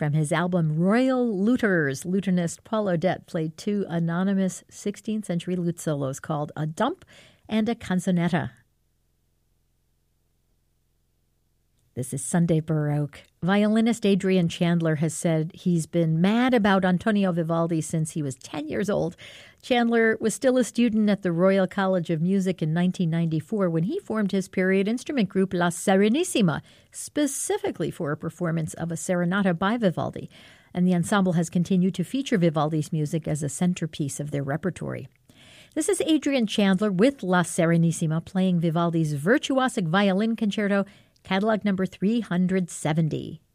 From his album Royal Luters, lutenist Paul Odette played two anonymous 16th century lute solos called A Dump and a Canzonetta. This is Sunday Baroque. Violinist Adrian Chandler has said he's been mad about Antonio Vivaldi since he was 10 years old. Chandler was still a student at the Royal College of Music in 1994 when he formed his period instrument group La Serenissima, specifically for a performance of a serenata by Vivaldi. And the ensemble has continued to feature Vivaldi's music as a centerpiece of their repertory. This is Adrian Chandler with La Serenissima playing Vivaldi's virtuosic violin concerto, catalog number 370.